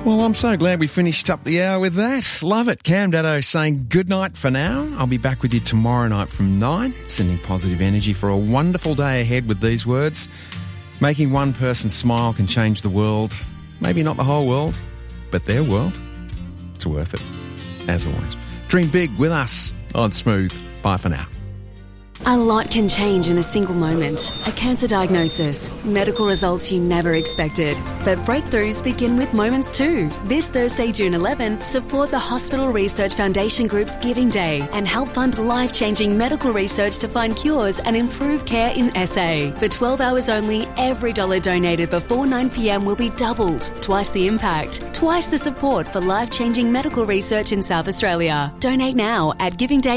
Well, I'm so glad we finished up the hour with that. Love it. Cam Daddo saying good night for now. I'll be back with you tomorrow night from 9, sending positive energy for a wonderful day ahead with these words. Making one person smile can change the world. Maybe not the whole world, but their world. It's worth it, as always. Dream big with us on Smooth. Bye for now. A lot can change in a single moment. A cancer diagnosis, medical results you never expected. But breakthroughs begin with moments too. This Thursday, June 11, support the Hospital Research Foundation Group's Giving Day and help fund life-changing medical research to find cures and improve care in SA. For 12 hours only, every dollar donated before 9 p.m. will be doubled. Twice the impact, twice the support for life-changing medical research in South Australia. Donate now at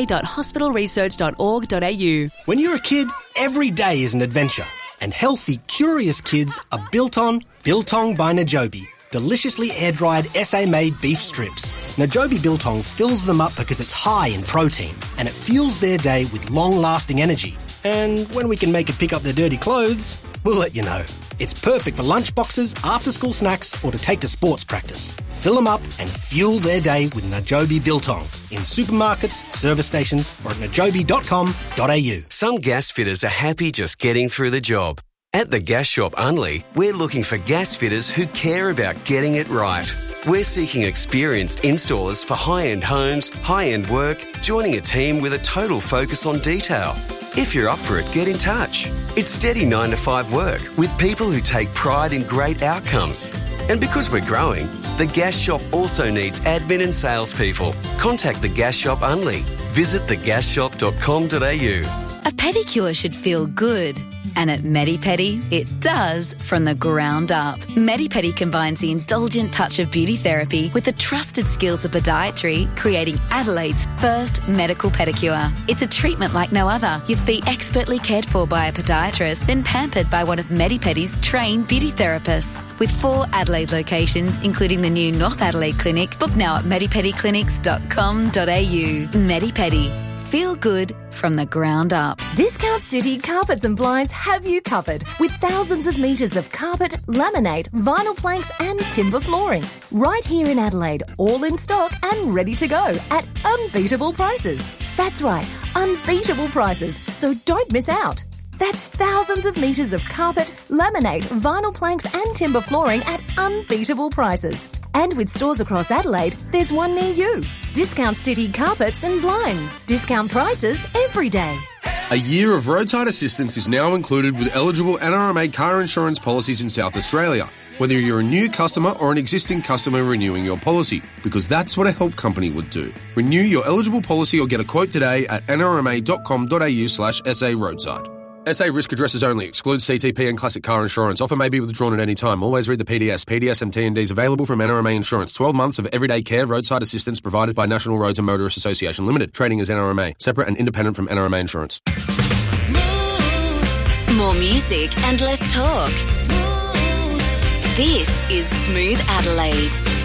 givingday.hospitalresearch.org.au. When you're a kid, every day is an adventure. And healthy, curious kids are built on Biltong by Najobi. Deliciously air-dried SA-made beef strips. Najobi Biltong fills them up because it's high in protein and it fuels their day with long-lasting energy. And when we can make it pick up their dirty clothes, we'll let you know. It's perfect for lunchboxes, after-school snacks or to take to sports practice. Fill them up and fuel their day with Najobi Biltong in supermarkets, service stations or at najobi.com.au. Some gas fitters are happy just getting through the job. At the Gas Shop Unley, we're looking for gas fitters who care about getting it right. We're seeking experienced installers for high-end homes, high-end work, joining a team with a total focus on detail. If you're up for it, get in touch. It's steady 9 to 5 work with people who take pride in great outcomes. And because we're growing, the Gas Shop also needs admin and salespeople. Contact the Gas Shop Unley. Visit thegasshop.com.au. A pedicure should feel good. And at Medi-Pedi, it does from the ground up. Medi-Pedi combines the indulgent touch of beauty therapy with the trusted skills of podiatry, creating Adelaide's first medical pedicure. It's a treatment like no other. Your feet expertly cared for by a podiatrist, then pampered by one of Medi-Pedi's trained beauty therapists. With 4 Adelaide locations, including the new North Adelaide Clinic, book now at medipediclinics.com.au. Medi-Pedi. Feel good from the ground up. Discount City Carpets and Blinds have you covered with thousands of metres of carpet, laminate, vinyl planks and timber flooring. Right here in Adelaide, all in stock and ready to go at unbeatable prices. That's right, unbeatable prices, so don't miss out. That's thousands of metres of carpet, laminate, vinyl planks and timber flooring at unbeatable prices. And with stores across Adelaide, there's one near you. Discount City Carpets and Blinds. Discount prices every day. A year of roadside assistance is now included with eligible NRMA car insurance policies in South Australia, whether you're a new customer or an existing customer renewing your policy, because that's what a help company would do. Renew your eligible policy or get a quote today at nrma.com.au/SA roadside. SA risk addresses only. Excludes CTP and classic car insurance. Offer may be withdrawn at any time. Always read the PDS. PDS and T&Ds available from NRMA Insurance. 12 months of everyday care, roadside assistance provided by National Roads and Motorists Association Limited. Trading as NRMA. Separate and independent from NRMA Insurance. More music and less talk. This is Smooth Adelaide.